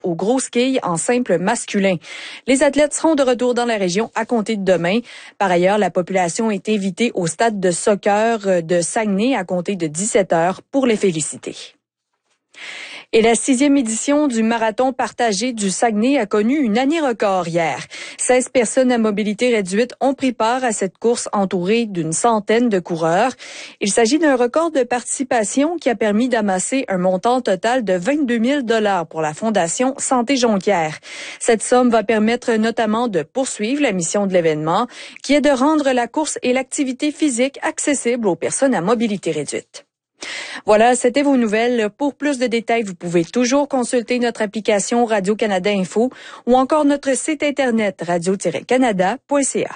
au gros ski en simple masculin. Les athlètes seront de retour dans la région à compter de demain. Par ailleurs, la population est invitée au stade de soccer de Saguenay à compter de 17h pour les féliciter. Et la 6e édition du marathon partagé du Saguenay a connu une année record hier. 16 personnes à mobilité réduite ont pris part à cette course entourée d'une centaine de coureurs. Il s'agit d'un record de participation qui a permis d'amasser un montant total de 22 000 $ pour la Fondation Santé Jonquière. Cette somme va permettre notamment de poursuivre la mission de l'événement, qui est de rendre la course et l'activité physique accessibles aux personnes à mobilité réduite. Voilà, c'était vos nouvelles. Pour plus de détails, vous pouvez toujours consulter notre application Radio-Canada Info ou encore notre site internet radio-canada.ca.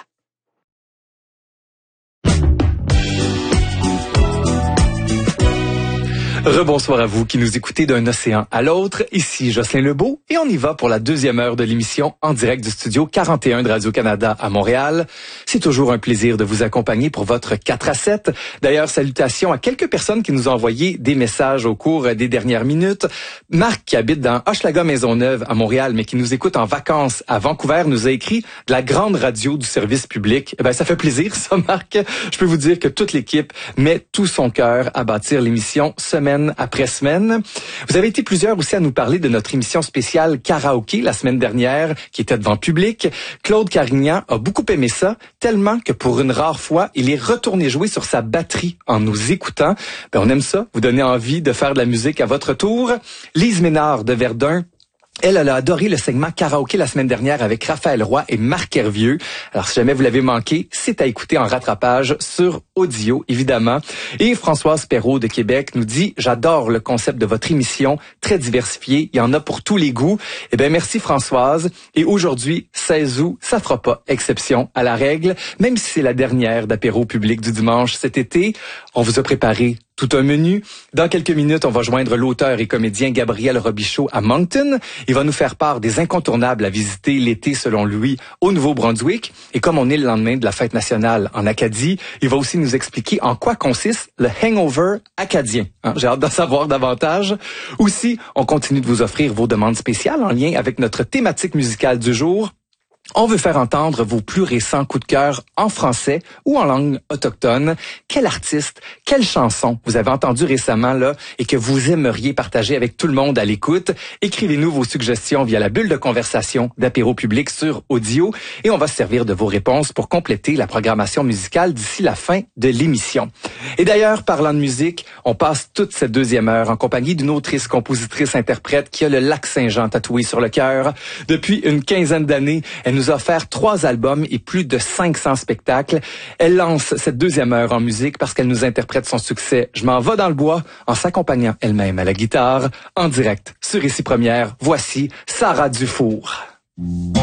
Rebonsoir à vous qui nous écoutez d'un océan à l'autre. Ici Jocelyn Lebeau et on y va pour la 2e heure de l'émission en direct du studio 41 de Radio-Canada à Montréal. C'est toujours un plaisir de vous accompagner pour votre 4 à 7. D'ailleurs, salutations à quelques personnes qui nous ont envoyé des messages au cours des dernières minutes. Marc, qui habite dans Hochelaga-Maisonneuve à Montréal, mais qui nous écoute en vacances à Vancouver, nous a écrit de la grande radio du service public. Ça fait plaisir, ça, Marc. Je peux vous dire que toute l'équipe met tout son cœur à bâtir l'émission semaine après semaine. Vous avez été plusieurs aussi à nous parler de notre émission spéciale karaoké la semaine dernière, qui était devant public. Claude Carignan a beaucoup aimé ça, tellement que pour une rare fois, il est retourné jouer sur sa batterie en nous écoutant. On aime ça, vous donner envie de faire de la musique à votre tour. Lise Ménard de Verdun, elle a adoré le segment karaoké la semaine dernière avec Raphaël Roy et Marc Hervieux. Alors, si jamais vous l'avez manqué, c'est à écouter en rattrapage sur audio, évidemment. Et Françoise Perrault de Québec nous dit « J'adore le concept de votre émission, très diversifié, il y en a pour tous les goûts. » Merci Françoise. Et aujourd'hui, 16 août, ça fera pas exception à la règle, même si c'est la dernière d'apéro public du dimanche cet été. On vous a préparé tout un menu. Dans quelques minutes, on va joindre l'auteur et comédien Gabriel Robichaud à Moncton. Il va nous faire part des incontournables à visiter l'été, selon lui, au Nouveau-Brunswick. Et comme on est le lendemain de la fête nationale en Acadie, il va aussi nous expliquer en quoi consiste le hangover acadien. J'ai hâte d'en savoir davantage. Aussi, on continue de vous offrir vos demandes spéciales en lien avec notre thématique musicale du jour. On veut faire entendre vos plus récents coups de cœur en français ou en langue autochtone. Quel artiste, quelle chanson vous avez entendu récemment là et que vous aimeriez partager avec tout le monde à l'écoute? Écrivez-nous vos suggestions via la bulle de conversation d'apéro public sur audio et on va se servir de vos réponses pour compléter la programmation musicale d'ici la fin de l'émission. Et d'ailleurs, parlant de musique, on passe toute cette 2e heure en compagnie d'une autrice, compositrice, interprète qui a le lac Saint-Jean tatoué sur le cœur. Depuis une quinzaine d'années, elle nous a offert 3 albums et plus de 500 spectacles. Elle lance cette 2e heure en musique parce qu'elle nous interprète son succès « Je m'en vais dans le bois » en s'accompagnant elle-même à la guitare. En direct sur Ici Première, voici Sarah Dufour.